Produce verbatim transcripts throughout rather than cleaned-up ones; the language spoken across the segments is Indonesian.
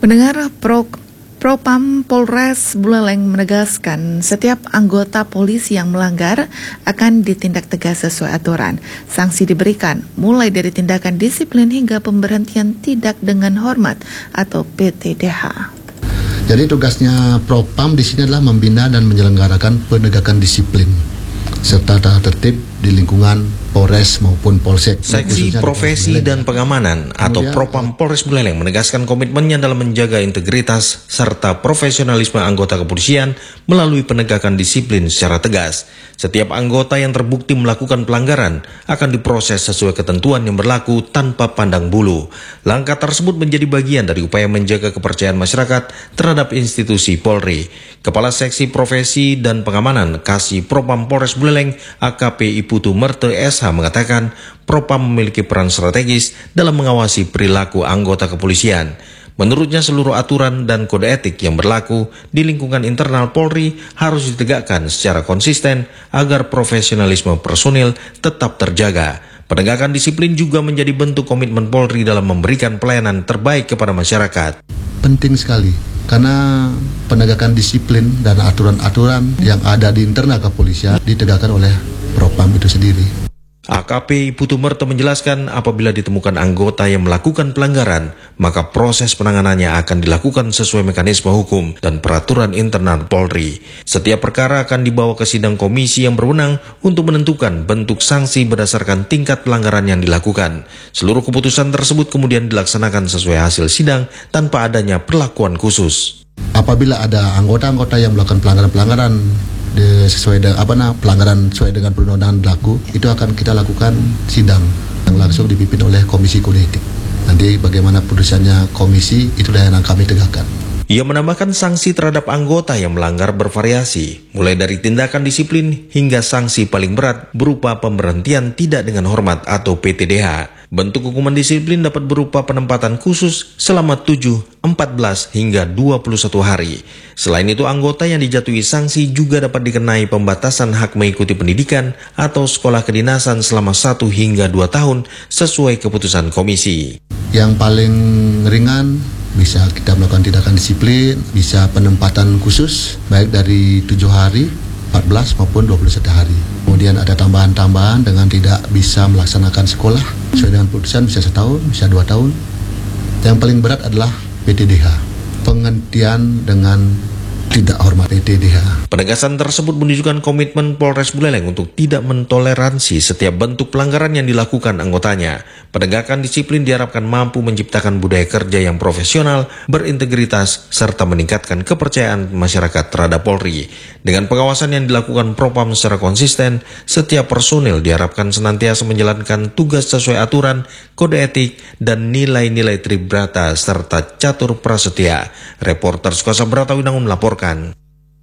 Pendengar, Pro, Propam Polres Buleleng menegaskan setiap anggota polisi yang melanggar akan ditindak tegas sesuai aturan. Sanksi diberikan mulai dari tindakan disiplin hingga pemberhentian tidak dengan hormat atau P T D H. Jadi tugasnya Propam di sini adalah membina dan menyelenggarakan penegakan disiplin serta tata tertib di lingkungan Polres maupun Polsek. Seksi Profesi dan Pengamanan atau Propam Polres Buleleng menegaskan komitmennya dalam menjaga integritas serta profesionalisme anggota kepolisian melalui penegakan disiplin secara tegas. Setiap anggota yang terbukti melakukan pelanggaran akan diproses sesuai ketentuan yang berlaku tanpa pandang bulu. Langkah tersebut menjadi bagian dari upaya menjaga kepercayaan masyarakat terhadap institusi Polri. Kepala Seksi Profesi dan Pengamanan Kasih Propam Polres Buleleng A K P Iputu Merte S H mengatakan Propam memiliki peran strategis dalam mengawasi perilaku anggota kepolisian. Menurutnya seluruh aturan dan kode etik yang berlaku di lingkungan internal Polri harus ditegakkan secara konsisten agar profesionalisme personil tetap terjaga. Penegakan disiplin juga menjadi bentuk komitmen Polri dalam memberikan pelayanan terbaik kepada masyarakat. Penting sekali karena penegakan disiplin dan aturan-aturan yang ada di internal kepolisian ditegakkan oleh Propam itu sendiri. A K P Putu Merte menjelaskan apabila ditemukan anggota yang melakukan pelanggaran, maka proses penanganannya akan dilakukan sesuai mekanisme hukum dan peraturan internal Polri. Setiap perkara akan dibawa ke sidang komisi yang berwenang untuk menentukan bentuk sanksi berdasarkan tingkat pelanggaran yang dilakukan. Seluruh keputusan tersebut kemudian dilaksanakan sesuai hasil sidang tanpa adanya perlakuan khusus. Apabila ada anggota-anggota yang melakukan pelanggaran-pelanggaran De, sesuai dengan apa nah pelanggaran sesuai dengan perundang-undangan berlaku, itu akan kita lakukan sidang yang langsung dipimpin oleh Komisi Kode Etik. Nanti bagaimana putusannya komisi itulah yang kami tegakkan. Ia menambahkan sanksi terhadap anggota yang melanggar bervariasi, mulai dari tindakan disiplin hingga sanksi paling berat berupa pemberhentian tidak dengan hormat atau P T D H. Bentuk hukuman disiplin dapat berupa penempatan khusus selama tujuh, empat belas hingga dua puluh satu hari. Selain itu, anggota yang dijatuhi sanksi juga dapat dikenai pembatasan hak mengikuti pendidikan atau sekolah kedinasan selama satu hingga dua tahun sesuai keputusan komisi. Yang paling ringan bisa kita melakukan tindakan disiplin, bisa penempatan khusus baik dari tujuh hari, empat belas maupun dua puluh satu hari. Kemudian ada tambahan-tambahan dengan tidak bisa melaksanakan sekolah sesuai dengan putusan, bisa setahun, bisa dua tahun. Yang paling berat adalah P T D H, penghentian dengan tidak hormat P T D H. Penegasan tersebut menunjukkan komitmen Polres Buleleng untuk tidak mentoleransi setiap bentuk pelanggaran yang dilakukan anggotanya. Penegakan disiplin diharapkan mampu menciptakan budaya kerja yang profesional, berintegritas, serta meningkatkan kepercayaan masyarakat terhadap Polri. Dengan pengawasan yang dilakukan Propam secara konsisten, setiap personil diharapkan senantiasa menjalankan tugas sesuai aturan, kode etik, dan nilai-nilai tribrata serta catur prasetya. Reporter Sukasa Brata Winangun melaporkan.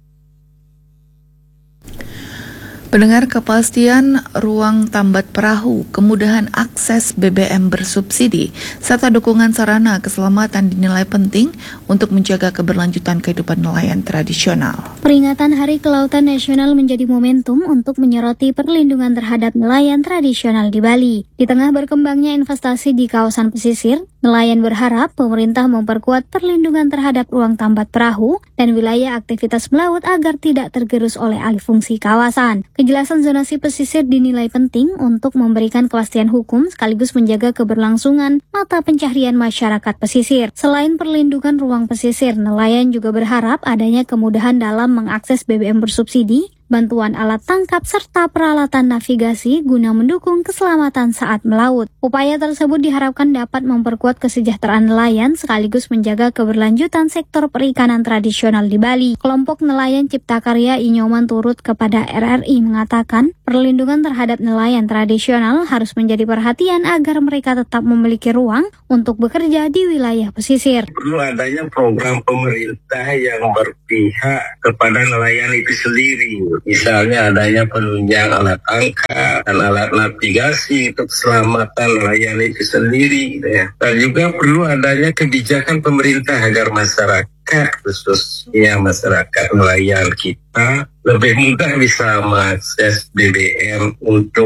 Pendengar, kepastian ruang tambat perahu, kemudahan akses B B M bersubsidi, serta dukungan sarana keselamatan dinilai penting untuk menjaga keberlanjutan kehidupan nelayan tradisional. Peringatan Hari Kelautan Nasional menjadi momentum untuk menyoroti perlindungan terhadap nelayan tradisional di Bali. Di tengah berkembangnya investasi di kawasan pesisir, nelayan berharap pemerintah memperkuat perlindungan terhadap ruang tambat perahu dan wilayah aktivitas melaut agar tidak tergerus oleh alih fungsi kawasan. Kejelasan zonasi pesisir dinilai penting untuk memberikan kepastian hukum sekaligus menjaga keberlangsungan mata pencaharian masyarakat pesisir. Selain perlindungan ruang pesisir, nelayan juga berharap adanya kemudahan dalam mengakses B B M bersubsidi, bantuan alat tangkap, serta peralatan navigasi guna mendukung keselamatan saat melaut. Upaya tersebut diharapkan dapat memperkuat kesejahteraan nelayan sekaligus menjaga keberlanjutan sektor perikanan tradisional di Bali. Kelompok nelayan Cipta Karya Inyoman turut kepada R R I mengatakan perlindungan terhadap nelayan tradisional harus menjadi perhatian agar mereka tetap memiliki ruang untuk bekerja di wilayah pesisir. Perlu adanya program pemerintah yang berpihak kepada nelayan itu sendiri. Misalnya adanya penunjang alat tangkap dan alat navigasi untuk keselamatan nelayan itu sendiri, ya. Dan juga perlu adanya kebijakan pemerintah agar masyarakat, khususnya masyarakat nelayan kita, lebih mudah bisa mengakses B B M untuk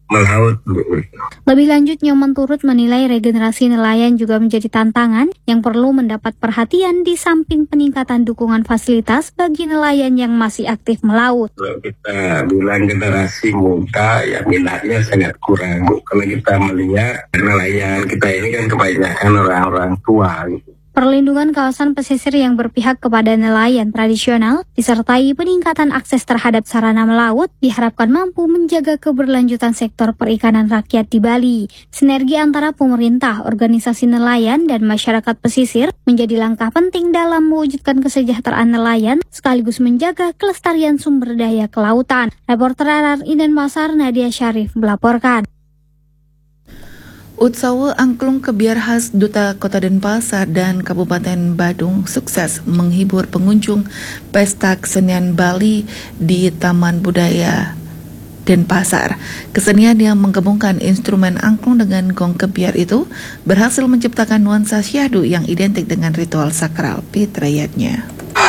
melaut. Lebih lanjut, Nyoman turut menilai regenerasi nelayan juga menjadi tantangan yang perlu mendapat perhatian di samping peningkatan dukungan fasilitas bagi nelayan yang masih aktif melaut. Kalau kita bilang generasi muda, ya minatnya sangat kurang. Kalau kita melihat nelayan kita ini kan kebanyakan orang-orang tua gitu. Perlindungan kawasan pesisir yang berpihak kepada nelayan tradisional disertai peningkatan akses terhadap sarana melaut diharapkan mampu menjaga keberlanjutan sektor perikanan rakyat di Bali. Sinergi antara pemerintah, organisasi nelayan, dan masyarakat pesisir menjadi langkah penting dalam mewujudkan kesejahteraan nelayan sekaligus menjaga kelestarian sumber daya kelautan. Reporter R R I Denpasar Nadia Syarif melaporkan. Utsawa Angklung Kebiar khas Duta Kota Denpasar dan Kabupaten Badung sukses menghibur pengunjung Pesta Kesenian Bali di Taman Budaya Denpasar. Kesenian yang menggabungkan instrumen angklung dengan gong kebiar itu berhasil menciptakan nuansa syahdu yang identik dengan ritual sakral fitriyatnya.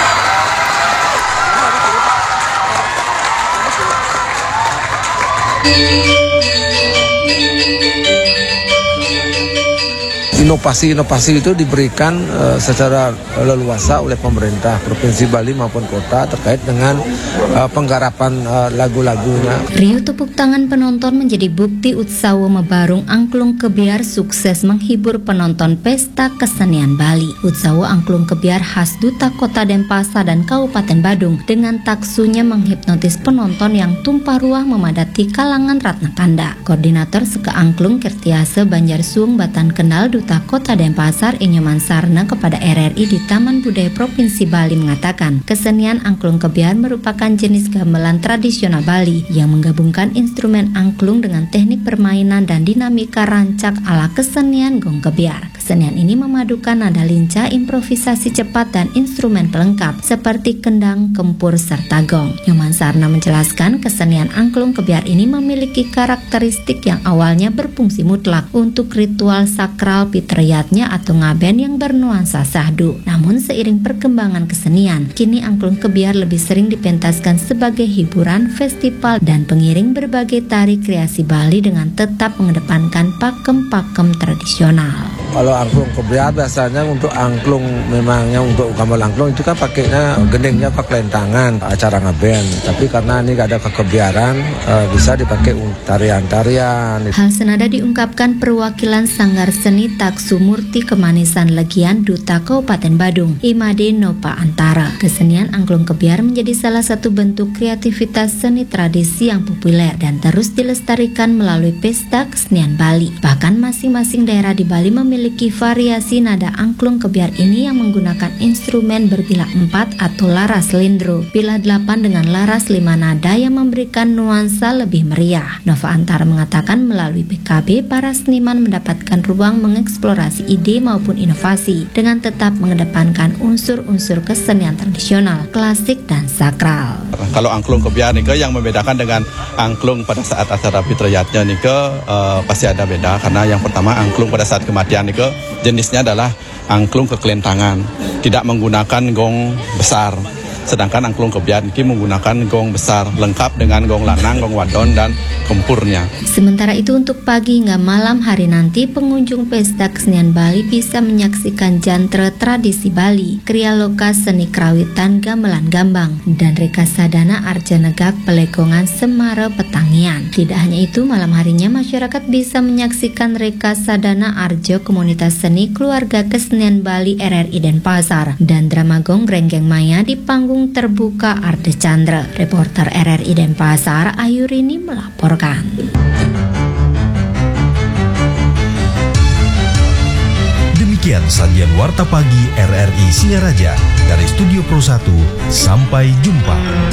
Inovasi-inovasi itu diberikan uh, secara leluasa oleh pemerintah Provinsi Bali maupun kota terkait dengan uh, penggarapan uh, lagu-lagunya. Riuh tepuk tangan penonton menjadi bukti Utsawa Mebarung Angklung Kebiar sukses menghibur penonton Pesta Kesenian Bali. Utsawa Angklung Kebiar khas Duta Kota Denpasar dan Kabupaten Badung dengan taksunya menghipnotis penonton yang tumpah ruah memadati kalangan Ratna Kanda. Koordinator Seke Angklung Kirtiase Banjarsuung Batan Kendal Duta Kota Denpasar Inyoman Sarna kepada R R I di Taman Budaya Provinsi Bali mengatakan kesenian angklung kebiar merupakan jenis gamelan tradisional Bali yang menggabungkan instrumen angklung dengan teknik permainan dan dinamika rancak ala kesenian gong kebiar. Kesenian ini memadukan nada lincah, improvisasi cepat dan instrumen pelengkap seperti kendang, kempur serta gong. Nyoman Sarna menjelaskan kesenian angklung kebiar ini memiliki karakteristik yang awalnya berfungsi mutlak untuk ritual sakral fitriyatnya atau ngaben yang bernuansa syahdu. Namun seiring perkembangan kesenian, kini angklung kebiar lebih sering dipentaskan sebagai hiburan, festival, dan pengiring berbagai tari kreasi Bali dengan tetap mengedepankan pakem-pakem tradisional. Kalau angklung kebiar biasanya untuk angklung, memangnya untuk gamelan angklung itu kan pakainya gendengnya pakai lentangan acara ngaben. Tapi karena ini ada kekebiaran uh, bisa dipakai tarian-tarian. Hal senada diungkapkan perwakilan Sanggar Seni Taksu Murti Kemanisan Legian Duta Kabupaten Badung, Imade Nopa Antara. Kesenian angklung kebiar menjadi salah satu bentuk kreativitas seni tradisi yang populer dan terus dilestarikan melalui Pesta Kesenian Bali. Bahkan masing-masing daerah di Bali memiliki memiliki variasi nada angklung kebiar ini yang menggunakan instrumen berbilah empat atau laras lindro, bilah delapan dengan laras lima nada yang memberikan nuansa lebih meriah. Nova Antara mengatakan melalui P K B para seniman mendapatkan ruang mengeksplorasi ide maupun inovasi dengan tetap mengedepankan unsur-unsur kesenian tradisional, klasik dan sakral. Kalau angklung kebiar nih yang membedakan dengan angklung pada saat acara fitriyatnya nih uh, pasti ada beda, karena yang pertama angklung pada saat kematian nih jenisnya adalah angklung kekelentangan, tidak menggunakan gong besar. Sedangkan angklung kebiar ini menggunakan gong besar, lengkap dengan gong lanang, gong wadon, dan kempurnya. Sementara itu untuk pagi hingga malam hari nanti, pengunjung Pesta Kesenian Bali bisa menyaksikan jantre tradisi Bali, kriya loka seni kerawitan gamelan gambang, dan rekasadana arja negak pelegongan semara petangian. Tidak hanya itu, malam harinya masyarakat bisa menyaksikan rekasadana arja komunitas seni keluarga kesenian Bali R R I Denpasar dan drama gong Grenggeng Maya di panggung terbuka Arde Chandra. Reporter R R I Denpasar Ayurini melaporkan. Demikian sajian Warta Pagi R R I Singaraja dari Studio Pro satu. Sampai jumpa.